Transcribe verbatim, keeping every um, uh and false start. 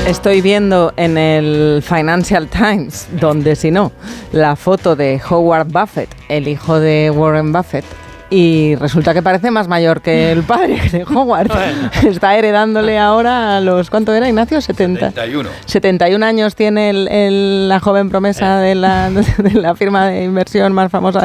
Estoy viendo en el Financial Times, donde si no, la foto de Howard Buffett, el hijo de Warren Buffett, y resulta que parece más mayor que el padre de Howard. Bueno. Está heredándole ahora a los... ¿Cuánto era, Ignacio? setenta. setenta y uno. setenta y un años tiene el, el, la joven promesa eh. de, la, de la firma de inversión más famosa